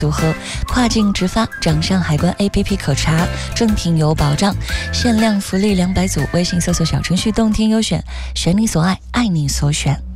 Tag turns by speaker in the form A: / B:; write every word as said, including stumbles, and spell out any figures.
A: 组合，跨境直发，掌上海关 A P P 可查，正品有保障，限量福利两百组，微信搜索小程序动听优选，选你所爱，爱你所选。